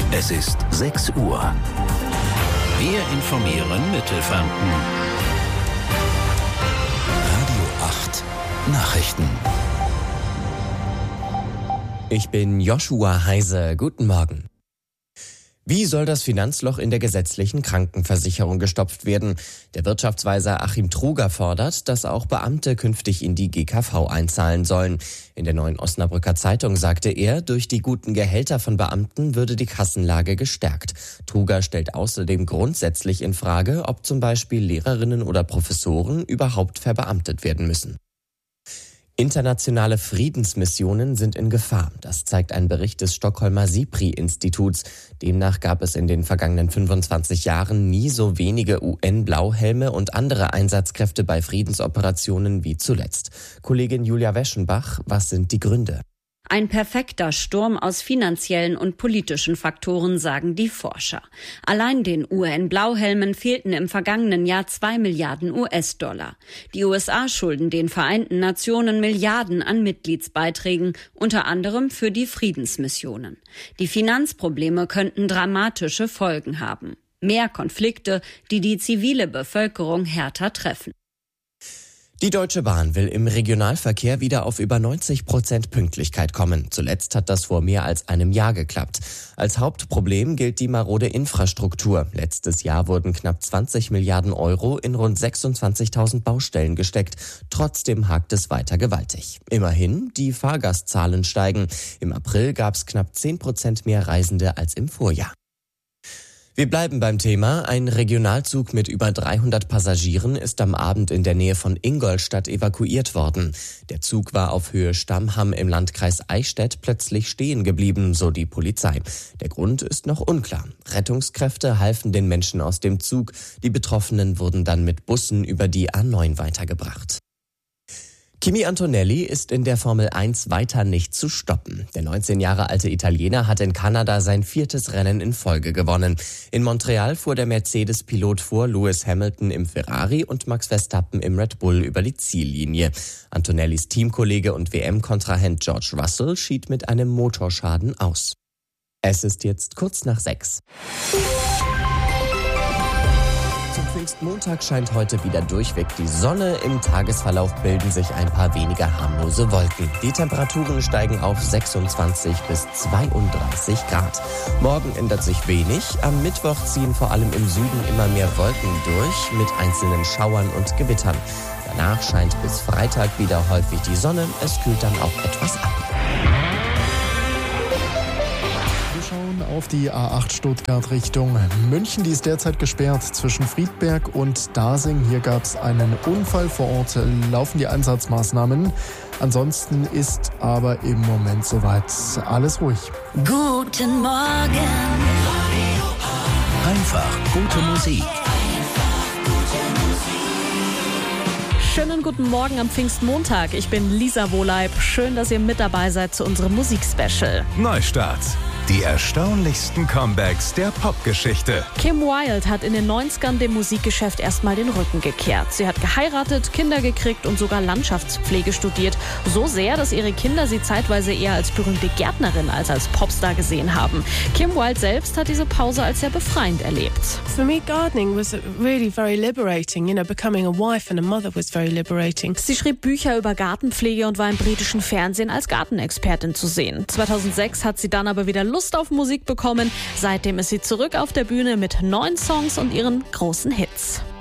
Es ist 6 Uhr. Wir informieren Mittelfranken. Radio 8 Nachrichten. Ich bin Joshua Heise. Guten Morgen. Wie soll das Finanzloch in der gesetzlichen Krankenversicherung gestopft werden? Der Wirtschaftsweiser Achim Truger fordert, dass auch Beamte künftig in die GKV einzahlen sollen. In der Neuen Osnabrücker Zeitung sagte er, durch die guten Gehälter von Beamten würde die Kassenlage gestärkt. Truger stellt außerdem grundsätzlich in Frage, ob zum Beispiel Lehrerinnen oder Professoren überhaupt verbeamtet werden müssen. Internationale Friedensmissionen sind in Gefahr. Das zeigt ein Bericht des Stockholmer SIPRI-Instituts. Demnach gab es in den vergangenen 25 Jahren nie so wenige UN-Blauhelme und andere Einsatzkräfte bei Friedensoperationen wie zuletzt. Kollegin Julia Weschenbach, was sind die Gründe? Ein perfekter Sturm aus finanziellen und politischen Faktoren, sagen die Forscher. Allein den UN-Blauhelmen fehlten im vergangenen Jahr 2 Milliarden US-Dollar. Die USA schulden den Vereinten Nationen Milliarden an Mitgliedsbeiträgen, unter anderem für die Friedensmissionen. Die Finanzprobleme könnten dramatische Folgen haben. Mehr Konflikte, die die zivile Bevölkerung härter treffen. Die Deutsche Bahn will im Regionalverkehr wieder auf über 90% Pünktlichkeit kommen. Zuletzt hat das vor mehr als einem Jahr geklappt. Als Hauptproblem gilt die marode Infrastruktur. Letztes Jahr wurden knapp 20 Milliarden Euro in rund 26.000 Baustellen gesteckt. Trotzdem hakt es weiter gewaltig. Immerhin, die Fahrgastzahlen steigen. Im April gab es knapp 10% mehr Reisende als im Vorjahr. Wir bleiben beim Thema. Ein Regionalzug mit über 300 Passagieren ist am Abend in der Nähe von Ingolstadt evakuiert worden. Der Zug war auf Höhe Stammham im Landkreis Eichstätt plötzlich stehen geblieben, so die Polizei. Der Grund ist noch unklar. Rettungskräfte halfen den Menschen aus dem Zug. Die Betroffenen wurden dann mit Bussen über die A9 weitergebracht. Kimi Antonelli ist in der Formel 1 weiter nicht zu stoppen. Der 19 Jahre alte Italiener hat in Kanada sein 4. Rennen in Folge gewonnen. In Montreal fuhr der Mercedes-Pilot vor Lewis Hamilton im Ferrari und Max Verstappen im Red Bull über die Ziellinie. Antonellis Teamkollege und WM-Kontrahent George Russell schied mit einem Motorschaden aus. Es ist jetzt kurz nach 6. Zum Pfingstmontag scheint heute wieder durchweg die Sonne. Im Tagesverlauf bilden sich ein paar weniger harmlose Wolken. Die Temperaturen steigen auf 26 bis 32 Grad. Morgen ändert sich wenig. Am Mittwoch ziehen vor allem im Süden immer mehr Wolken durch mit einzelnen Schauern und Gewittern. Danach scheint bis Freitag wieder häufig die Sonne. Es kühlt dann auch etwas ab. Auf die A8 Stuttgart Richtung München. Die ist derzeit gesperrt zwischen Friedberg und Dasing. Hier gab es einen Unfall. Vor Ort laufen die Einsatzmaßnahmen. Ansonsten ist aber im Moment soweit alles ruhig. Guten Morgen. Einfach gute Musik. Schönen guten Morgen am Pfingstmontag. Ich bin Lisa Wohleib. Schön, dass ihr mit dabei seid zu unserem Musikspecial. Neustart. Die erstaunlichsten Comebacks der Popgeschichte. Kim Wilde hat in den 90ern dem Musikgeschäft erstmal den Rücken gekehrt. Sie hat geheiratet, Kinder gekriegt und sogar Landschaftspflege studiert. So sehr, dass ihre Kinder sie zeitweise eher als berühmte Gärtnerin als Popstar gesehen haben. Kim Wilde selbst hat diese Pause als sehr befreiend erlebt. For me, gardening was really very liberating. You know, becoming a wife and a mother was very liberating. Sie schrieb Bücher über Gartenpflege und war im britischen Fernsehen als Gartenexpertin zu sehen. 2006 hat sie dann aber wieder Lust auf Musik bekommen. Seitdem ist sie zurück auf der Bühne mit neuen Songs und ihren großen Hits.